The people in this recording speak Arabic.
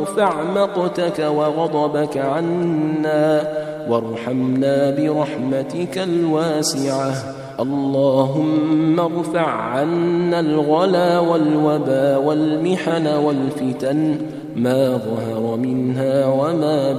ارفع مقتك وغضبك عنا وارحمنا برحمتك الواسعة. اللهم ارفع عنا الغلا والوبا والمحن والفتن ما ظهر منها وما